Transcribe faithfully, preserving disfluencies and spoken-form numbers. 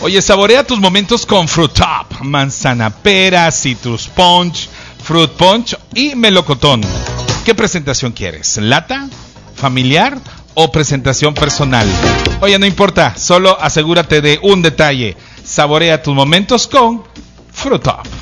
Oye, saborea tus momentos con Fruit Top, manzana pera, citrus punch, fruit punch y melocotón. ¿Qué presentación quieres? ¿Lata? ¿Familiar? ¿O presentación personal? Oye, no importa, solo asegúrate de un detalle. Saborea tus momentos con Fruit Top.